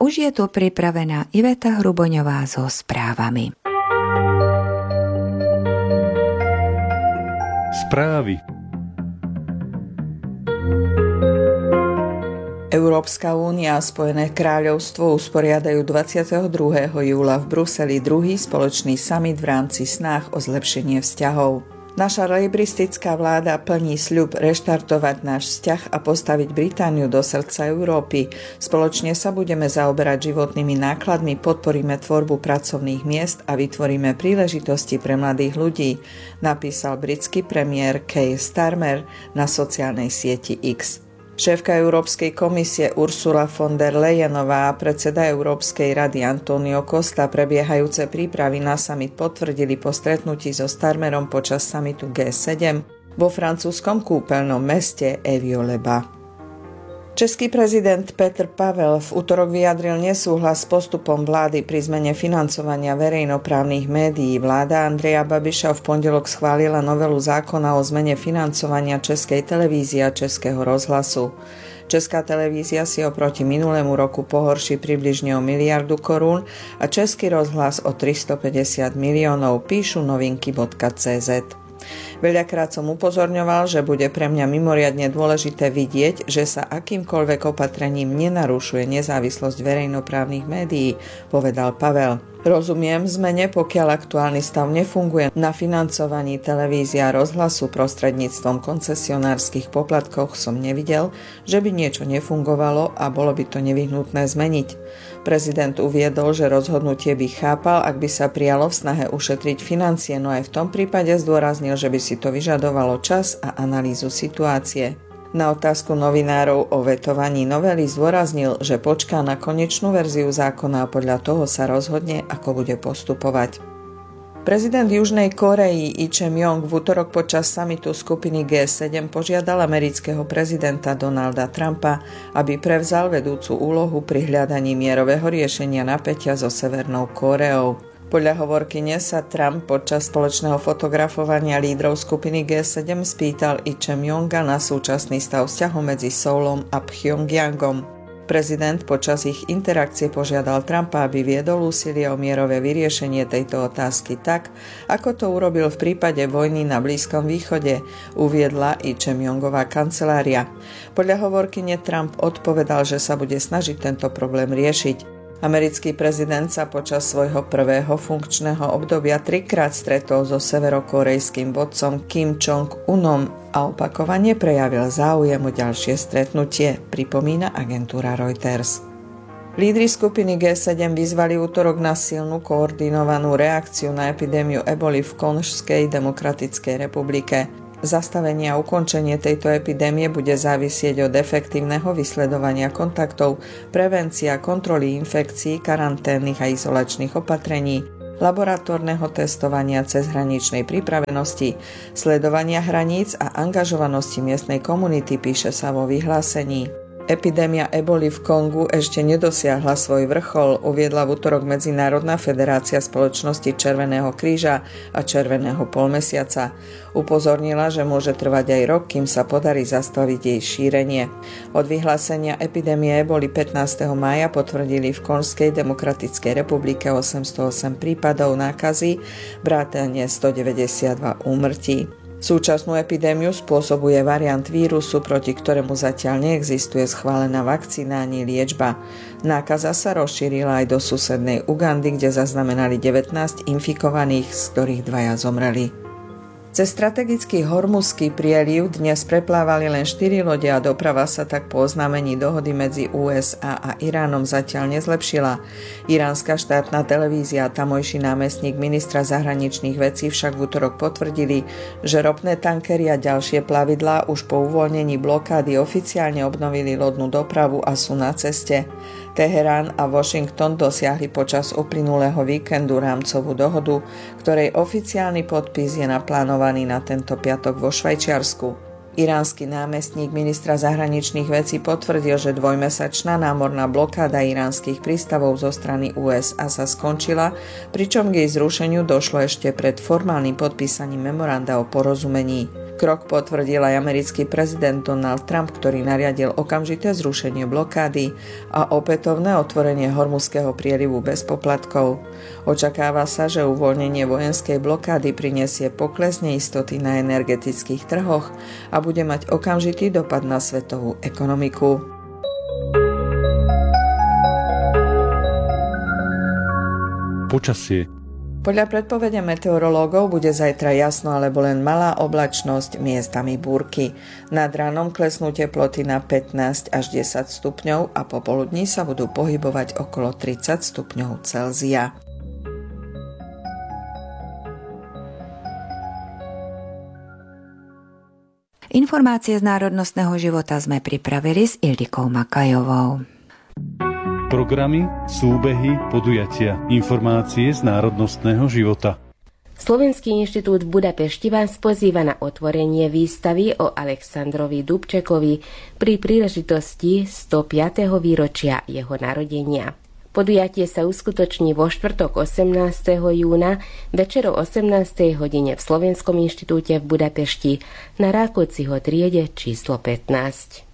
už je tu pripravená Iveta Hruboňová so správami. Správy. Európska únia a Spojené kráľovstvo usporiadajú 22. júla v Bruseli druhý spoločný summit v rámci snách o zlepšenie vzťahov. Naša lejbristická vláda plní sľub reštartovať náš vzťah a postaviť Britániu do srdca Európy. Spoločne sa budeme zaoberať životnými nákladmi, podporíme tvorbu pracovných miest a vytvoríme príležitosti pre mladých ľudí, napísal britský premiér Keir Starmer na sociálnej sieti X. Šéfka Európskej komisie Ursula von der Leyenová a predseda Európskej rady Antonio Costa prebiehajúce prípravy na summit potvrdili po stretnutí so Starmerom počas summitu G7 vo francúzskom kúpeľnom meste Évian-les-Bains. Český prezident Petr Pavel v utorok vyjadril nesúhlas s postupom vlády pri zmene financovania verejnoprávnych médií. Vláda Andreja Babiša v pondelok schválila novelu zákona o zmene financovania Českej televízie a Českého rozhlasu. Česká televízia si oproti minulému roku pohorší približne o 1 miliardu korún a Český rozhlas o 350 miliónov, píšu novinky.cz. Veľakrát som upozorňoval, že bude pre mňa mimoriadne dôležité vidieť, že sa akýmkoľvek opatrením nenarušuje nezávislosť verejnoprávnych médií, povedal Pavel. Rozumiem zmene, pokiaľ aktuálny stav nefunguje na financovaní televízie a rozhlasu prostredníctvom koncesionárskych poplatkov, som nevidel, že by niečo nefungovalo a bolo by to nevyhnutné zmeniť. Prezident uviedol, že rozhodnutie by chápal, ak by sa prijalo v snahe ušetriť financie, no aj v tom prípade zdôraznil, že by si to vyžadovalo čas a analýzu situácie. Na otázku novinárov o vetovaní novely zdôraznil, že počká na konečnú verziu zákona a podľa toho sa rozhodne, ako bude postupovať. Prezident Južnej Kórey Lee Jae-myung v utorok počas summitu skupiny G7 požiadal amerického prezidenta Donalda Trumpa, aby prevzal vedúcu úlohu pri hľadaní mierového riešenia napätia so Severnou Kóreou. Podľa hovorkyne sa Trump počas spoločného fotografovania lídrov skupiny G7 spýtal Jae-myunga na súčasný stav vzťahu medzi Soulom a Pjongjangom. Prezident počas ich interakcie požiadal Trumpa, aby viedol úsilie o mierové vyriešenie tejto otázky tak, ako to urobil v prípade vojny na Blízkom východe, uviedla Jae-myungová kancelária. Podľa hovorkyne Trump odpovedal, že sa bude snažiť tento problém riešiť. Americký prezident sa počas svojho prvého funkčného obdobia 3-krát stretol so severokórejským vodcom Kim Jong-unom a opakovane prejavil záujem o ďalšie stretnutie, pripomína agentúra Reuters. Lídri skupiny G7 vyzvali utorok na silnú koordinovanú reakciu na epidémiu eboli v Konžskej demokratickej republike. Zastavenie a ukončenie tejto epidémie bude závisieť od efektívneho vysledovania kontaktov, prevencia, kontroly infekcií, karanténnych a izolačných opatrení, laboratórneho testovania cezhraničnej pripravenosti, sledovania hraníc a angažovanosti miestnej komunity, píše sa vo vyhlásení. Epidémia eboli v Kongu ešte nedosiahla svoj vrchol, uviedla v utorok Medzinárodná federácia spoločnosti Červeného kríža a Červeného polmesiaca. Upozornila, že môže trvať aj rok, kým sa podarí zastaviť jej šírenie. Od vyhlásenia epidémie eboli 15. mája potvrdili v Konžskej demokratickej republike 808 prípadov nákazy, vrátane 192 úmrtí. Súčasnú epidémiu spôsobuje variant vírusu, proti ktorému zatiaľ neexistuje schválená vakcína ani liečba. Nákaza sa rozšírila aj do susednej Ugandy, kde zaznamenali 19 infikovaných, z ktorých 2 zomreli. Cez strategický Hormuzský prieliv dnes preplávali len 4 lode a doprava sa tak po oznámení dohody medzi USA a Iránom zatiaľ nezlepšila. Iránska štátna televízia a tamojší námestník ministra zahraničných vecí však v utorok potvrdili, že ropné tankery a ďalšie plavidlá už po uvoľnení blokády oficiálne obnovili lodnú dopravu a sú na ceste. Teherán a Washington dosiahli počas uplynulého víkendu rámcovú dohodu, ktorej oficiálny podpis je naplánovaný na tento piatok vo Švajčiarsku. Iránsky námestník ministra zahraničných vecí potvrdil, že dvojmesačná námorná blokáda iránskych prístavov zo strany USA sa skončila, pričom k jej zrušeniu došlo ešte pred formálnym podpísaním memoranda o porozumení. Krok potvrdil aj americký prezident Donald Trump, ktorý nariadil okamžité zrušenie blokády a opätovné otvorenie Hormuzského prielivu bez poplatkov. Očakáva sa, že uvoľnenie vojenskej blokády prinesie pokles neistoty na energetických trhoch a bude mať okamžitý dopad na svetovú ekonomiku. Počasie. Podľa predpovede meteorológov bude zajtra jasno alebo len malá oblačnosť, miestami búrky. Nad ránom klesnú teploty na 15 až 10 stupňov a popoludní sa budú pohybovať okolo 30 stupňov Celzia. Informácie z národnostného života sme pripravili s Ildikou Makajovou. Programy, súbehy, podujatia, informácie z národnostného života. Slovenský inštitút v Budapešti vás pozýva na otvorenie výstavy o Alexandrovi Dubčekovi pri príležitosti 105. výročia jeho narodenia. Podujatie sa uskutoční vo štvrtok 18. júna večer o 18. hodine v Slovenskom inštitúte v Budapešti na Rákociho triede číslo 15.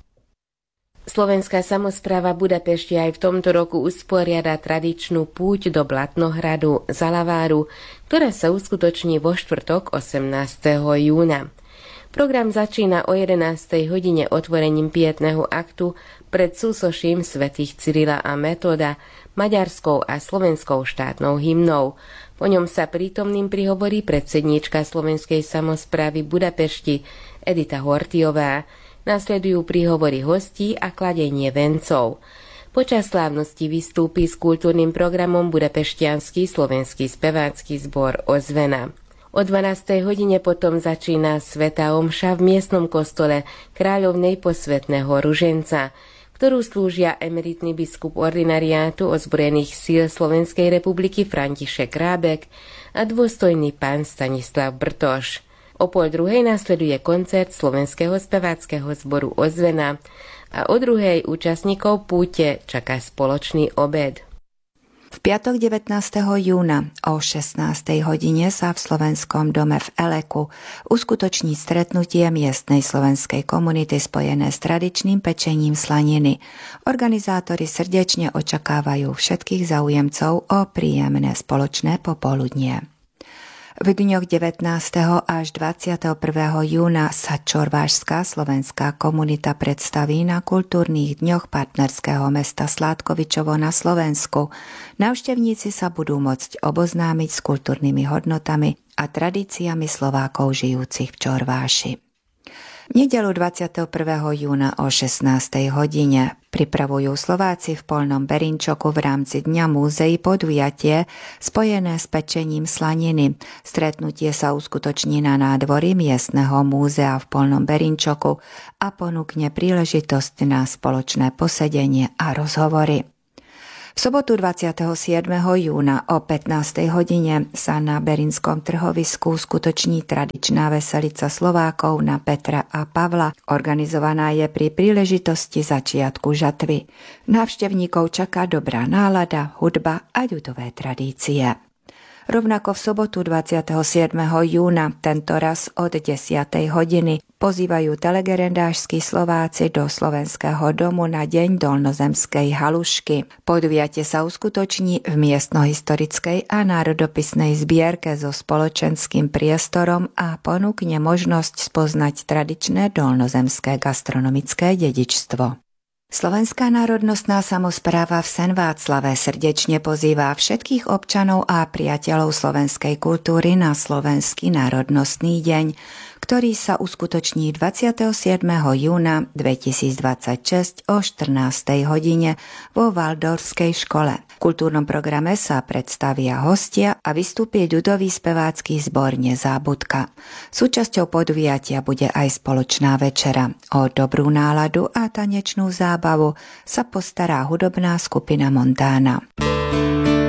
Slovenská samospráva Budapešti aj v tomto roku usporiada tradičnú púť do Blatnohradu Zalaváru, ktorá sa uskutoční vo štvrtok 18. júna. Program začína o 11. hodine otvorením pietného aktu pred súsoším svätých Cyrila a Metoda, maďarskou a slovenskou štátnou hymnou. Po ňom sa prítomným prihovorí predsedníčka Slovenskej samosprávy Budapešti Edita Horthyová. Nasledujú príhovory hostí a kladenie vencov. Počas slávnosti vystúpi s kultúrnym programom budapešťanský slovenský spevácky zbor Ozvena. O 12. hodine potom začína svätá omša v miestnom kostole Kráľovnej posvätného ruženca, ktorú slúžia emeritný biskup ordinariátu ozbrojených síl Slovenskej republiky František Rábek a dôstojný pán Stanislav Brtoš. O 12:30 nasleduje koncert slovenského speváckeho zboru Ozvena a o 2:00 účastníkov púte čaká spoločný obed. V piatok 19. júna o 16. hodine sa v Slovenskom dome v Eleku uskutoční stretnutie miestnej slovenskej komunity spojené s tradičným pečením slaniny. Organizátori srdečne očakávajú všetkých záujemcov o príjemné spoločné popoludnie. V dňoch 19. až 21. júna sa čorvášská slovenská komunita predstaví na kultúrnych dňoch partnerského mesta Sládkovičovo na Slovensku. Návštevníci sa budú môcť oboznámiť s kultúrnymi hodnotami a tradíciami Slovákov žijúcich v Čorváši. Nedeľu 21. júna o 16. hodine pripravujú Slováci v Poľnom Berinčoku v rámci Dňa múzeí podujatie spojené s pečením slaniny. Stretnutie sa uskutoční na nádvorí miestneho múzea v Poľnom Berinčoku a ponúkne príležitosť na spoločné posedenie a rozhovory. V sobotu 27. júna o 15. hodine sa na Berinskom trhovisku skutoční tradičná veselica Slovákov na Petra a Pavla. Organizovaná je pri príležitosti začiatku žatvy. Návštevníkov čaká dobrá nálada, hudba a ľudové tradície. Rovnako v sobotu 27. júna, tentoraz od 10. hodiny, pozývajú telegerendášski Slováci do Slovenského domu na Deň dolnozemskej halušky. Podujatie sa uskutoční v miestnohistorickej a národopisnej zbierke so spoločenským priestorom a ponúkne možnosť spoznať tradičné dolnozemské gastronomické dedičstvo. Slovenská národnostná samospráva v Senváclave srdečne pozýva všetkých občanov a priateľov slovenskej kultúry na Slovenský národnostný deň, ktorý sa uskutoční 27. júna 2026 o 14. hodine vo Valdorskej škole. V kultúrnom programe sa predstavia hostia a vystúpi ľudový spevácky zbor Nezábudka. Súčasťou podujatia bude aj spoločná večera. O dobrú náladu a tanečnú zábavu sa postará hudobná skupina Montana.